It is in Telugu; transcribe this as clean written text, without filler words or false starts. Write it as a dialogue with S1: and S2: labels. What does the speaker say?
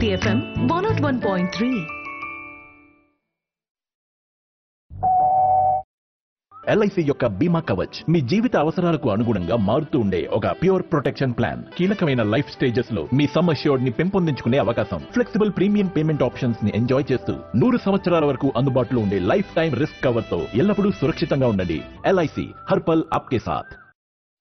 S1: Hit FM 101.3.
S2: ఎల్ఐసి యొక్క బీమా కవచ్ మీ జీవిత అవసరాలకు అనుగుణంగా మారుతూ ఉండే ఒక ప్యూర్ ప్రొటెక్షన్ ప్లాన్. కీలకమైన లైఫ్ స్టేజెస్ లో మీ సమ్ అష్యూర్డ్ ని పెంపొందించుకునే అవకాశం, ఫ్లెక్సిబుల్ ప్రీమియం పేమెంట్ ఆప్షన్స్ ని ఎంజాయ్ చేస్తూ 100 సంవత్సరాల వరకు అందుబాటులో ఉండే లైఫ్ టైం రిస్క్ కవర్ తో ఎల్లప్పుడూ సురక్షితంగా ఉండండి. ఎల్ఐసి హర్ పల్ ఆప్కే సాథ్.